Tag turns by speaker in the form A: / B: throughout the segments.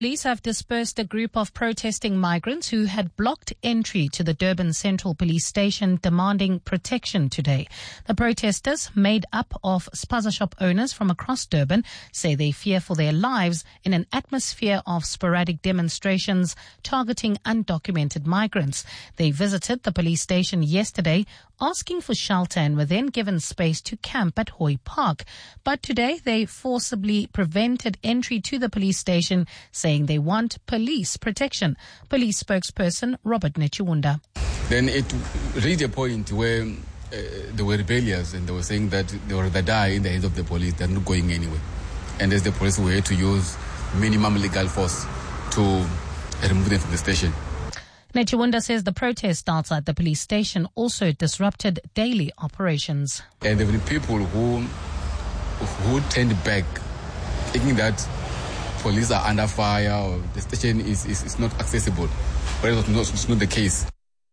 A: Police have dispersed a group of protesting migrants who had blocked entry to the Durban Central Police Station demanding protection today. The protesters, made up of spaza shop owners from across Durban, say they fear for their lives in an atmosphere of sporadic demonstrations targeting undocumented migrants. They visited the police station yesterday asking for shelter and were then given space to camp at Hoy Park. But today they forcibly prevented entry to the police station, saying they want police protection. Police spokesperson Robert Nechiwunda.
B: Then it reached a point where they were rebellious and they were saying that they were the die in the hands of the police, they're not going anywhere. And as the police were to use minimum legal force to remove them from the station.
A: Nechiwunda says the protest outside the police station also disrupted daily operations.
B: And there were people who turned back, thinking that police are under fire or the station is not accessible. But it's not the case.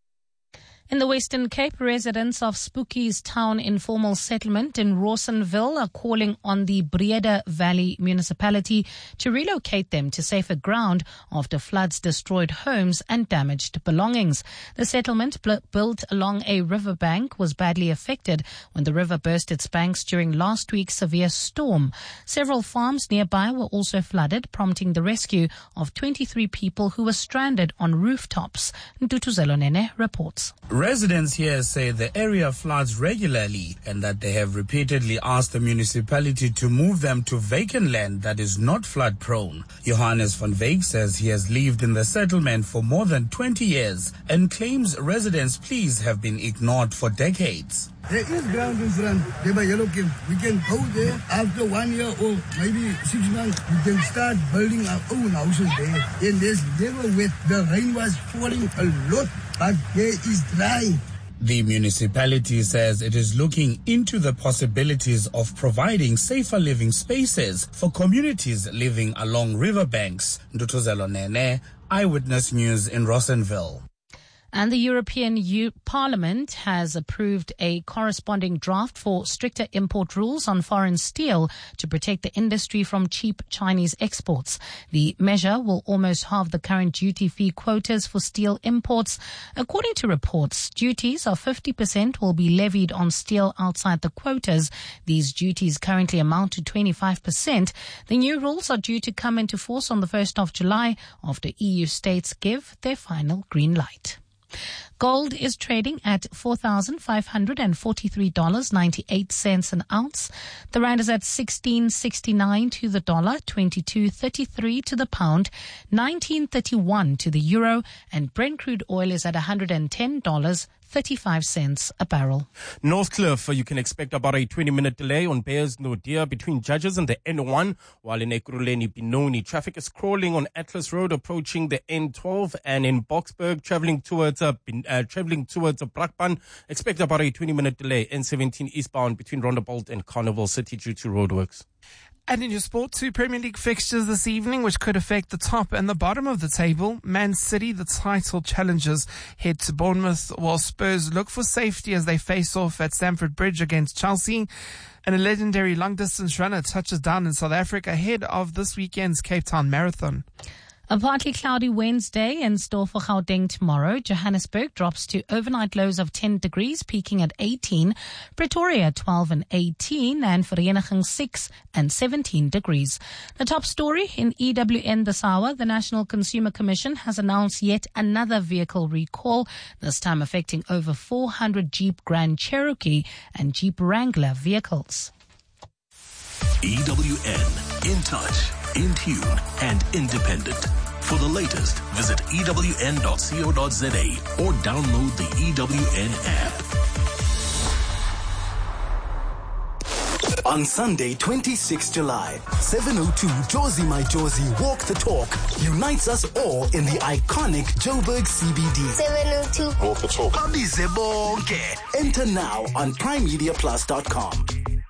A: In the Western Cape, residents of Spookies Town informal settlement in Rawsonville are calling on the Breda Valley municipality to relocate them to safer ground after floods destroyed homes and damaged belongings. The settlement built along a riverbank was badly affected when the river burst its banks during last week's severe storm. Several farms nearby were also flooded, prompting the rescue of 23 people who were stranded on rooftops. Ntutuzelo Nene reports.
C: Residents here say the area floods regularly and that they have repeatedly asked the municipality to move them to vacant land that is not flood prone. Johannes van Veek says he has lived in the settlement for more than 20 years and claims residents' pleas have been ignored for decades.
D: There is ground in front, there by Yellow Camp. We can go there after 1 year or maybe 6 months. We can start building our own houses there. And there's never wet. The rain was falling a lot, but there is dry.
C: The municipality says it is looking into the possibilities of providing safer living spaces for communities living along riverbanks. Ntutuzelo Nene, Eyewitness News in Rawsonville.
A: And the European Parliament has approved a corresponding draft for stricter import rules on foreign steel to protect the industry from cheap Chinese exports. The measure will almost halve the current duty-free quotas for steel imports. According to reports, duties of 50% will be levied on steel outside the quotas. These duties currently amount to 25%. The new rules are due to come into force on the 1st of July after EU states give their final green light. Gold is trading at $4,543.98 an ounce. The rand is at 16.69 to the dollar, 22.33 to the pound, 19.31 to the euro, and Brent crude oil is at $110.35 a barrel.
E: Northcliffe, you can expect about a 20-minute delay on Beyers Naudé between Judges and the N1, while in Ekurhuleni Benoni, traffic is crawling on Atlas Road approaching the N12, and in Boksburg traveling towards Brakpan, expect about a 20-minute delay. N17 eastbound between Rondebolt and Carnival City due to roadworks.
F: And in your sport, 2 Premier League fixtures this evening, which could affect the top and the bottom of the table. Man City, the title challengers, head to Bournemouth, while Spurs look for safety as they face off at Stamford Bridge against Chelsea. And a legendary long-distance runner touches down in South Africa ahead of this weekend's Cape Town Marathon.
A: A partly cloudy Wednesday in store for Gauteng tomorrow. Johannesburg drops to overnight lows of 10 degrees, peaking at 18. Pretoria 12 and 18, and Vereeniging 6 and 17 degrees. The top story in EWN this hour, the National Consumer Commission has announced yet another vehicle recall, this time affecting over 400 Jeep Grand Cherokee and Jeep Wrangler vehicles.
G: EWN, in touch, in tune, and independent. For the latest, visit ewn.co.za or download the EWN app. On Sunday, 26 July, 7:02 Josie My Josie Walk the Talk unites us all in the iconic Joburg CBD.
H: 7:02
G: Walk the Talk. Abize bonke. Enter now on primemediaplus.com.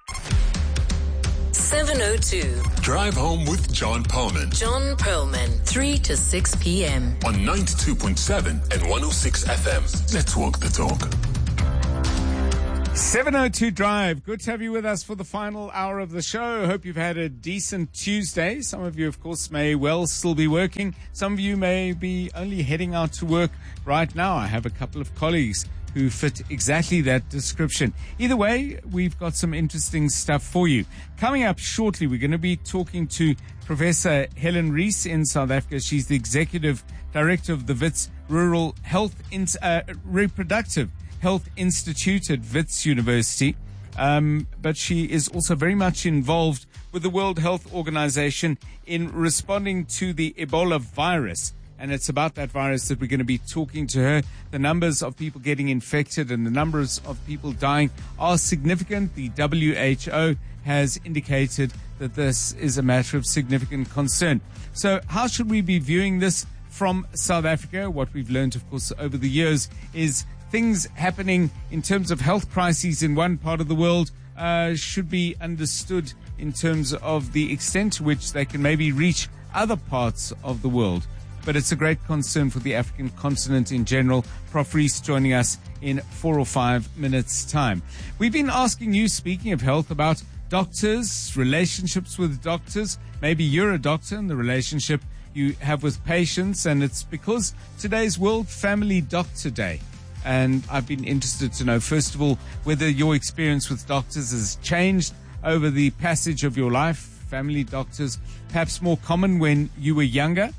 I: 7:02.
G: Drive home with John Perlman.
I: John Perlman, 3 to 6 p.m.
G: on 92.7 and 106 FM. Let's walk the talk.
H: 702 Drive. Good to have you with us for the final hour of the show. Hope you've had a decent Tuesday. Some of you, of course, may well still be working. Some of you may be only heading out to work right now. I have a couple of colleagues who fit exactly that description. Either way, we've got some interesting stuff for you. Coming up shortly, we're going to be talking to Professor Helen Rees in South Africa. She's the Executive Director of the Wits Rural Reproductive Health Institute at Wits University. But she is also very much involved with the World Health Organization in responding to the Ebola virus. And it's about that virus that we're going to be talking to her. The numbers of people getting infected and the numbers of people dying are significant. The WHO has indicated that this is a matter of significant concern. So how should we be viewing this from South Africa? What we've learned, of course, over the years is things happening in terms of health crises in one part of the world should be understood in terms of the extent to which they can maybe reach other parts of the world. But it's a great concern for the African continent in general. Prof. Rees joining us in 4 or 5 minutes' time. We've been asking you, speaking of health, about doctors, relationships with doctors. Maybe you're a doctor and the relationship you have with patients, and it's because today's World Family Doctor Day. And I've been interested to know, first of all, whether your experience with doctors has changed over the passage of your life. Family doctors, perhaps more common when you were younger.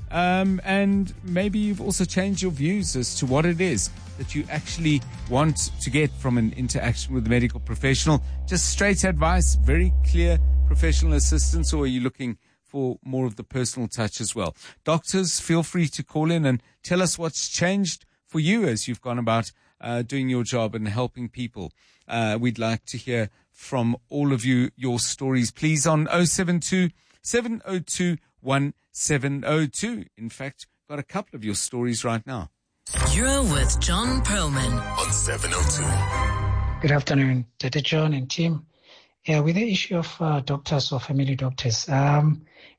H: And maybe you've also changed your views as to what it is that you actually want to get from an interaction with a medical professional. Just straight advice, very clear professional assistance, or are you looking for more of the personal touch as well? Doctors, feel free to call in and tell us what's changed for you as you've gone about doing your job and helping people. We'd like to hear from all of you, your stories, please, on 072 702 1702. In fact, got a couple of your stories right now.
I: You're with John Perlman
G: on 702.
J: Good afternoon, Dr. John and team. Yeah, with the issue of doctors or family doctors, I've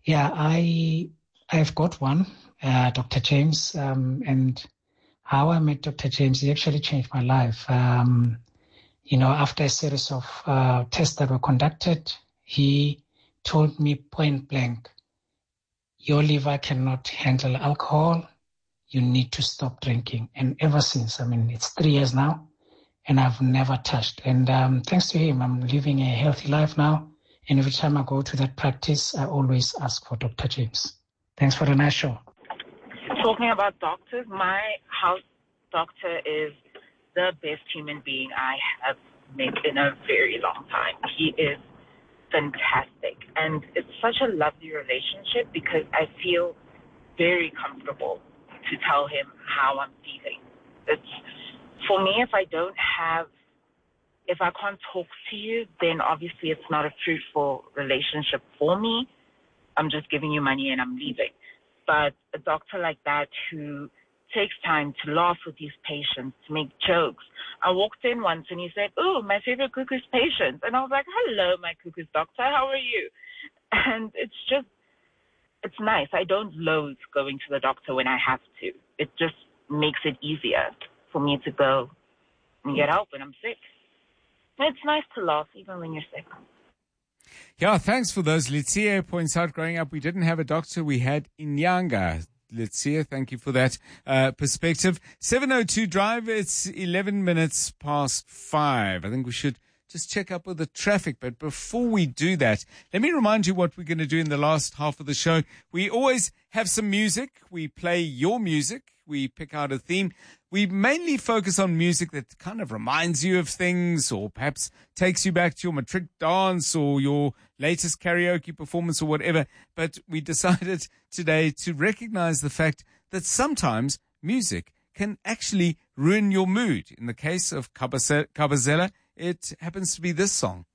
J: got one, Dr. James, and how I met Dr. James, he actually changed my life. After a series of tests that were conducted, he told me point blank, your liver cannot handle alcohol. You need to stop drinking. And ever since, it's 3 years now, and I've never touched. And thanks to him, I'm living a healthy life now. And every time I go to that practice, I always ask for Dr. James. Thanks for the nice show.
K: Talking about doctors, my house doctor is the best human being I have met in a very long time. He is fantastic, and it's such a lovely relationship because I feel very comfortable to tell him how I'm feeling. It's for me, if I can't talk to you, then obviously it's not a fruitful relationship for me. I'm just giving you money and I'm leaving. But a doctor like that who takes time to laugh with his patients, to make jokes. I walked in once and he said, "Oh, my favorite cuckoo's patient." And I was like, "Hello, my cuckoo's doctor. How are you?" And it's nice. I don't loathe going to the doctor when I have to. It just makes it easier for me to go and get help when I'm sick. It's nice to laugh even when you're sick.
H: Yeah, thanks for those. Letsia points out, growing up, we didn't have a doctor. We had Inyanga. Letsia, thank you for that perspective. 702 Drive, it's 11 minutes past 5. I think we should just check up with the traffic. But before we do that, let me remind you what we're going to do in the last half of the show. We always have some music. We play your music. We pick out a theme. We mainly focus on music that kind of reminds you of things or perhaps takes you back to your matric dance or your latest karaoke performance or whatever. But we decided today to recognize the fact that sometimes music can actually ruin your mood. In the case of Kabazela, it happens to be this song.